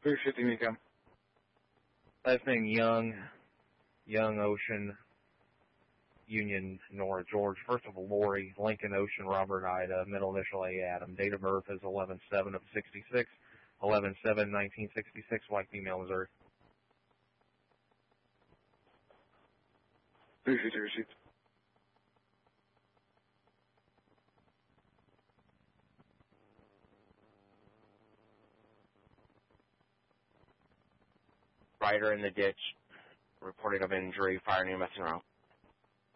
Appreciate the income. Last name Young Ocean, Union, Nora George. First of all, Lori, Lincoln Ocean, Robert Ida, middle initial A Adam. Date of birth is 11/7 of 66, 11/7/1966, white female, Missouri. Appreciate your receipt. Rider in the ditch, reporting of injury, fire near messing around.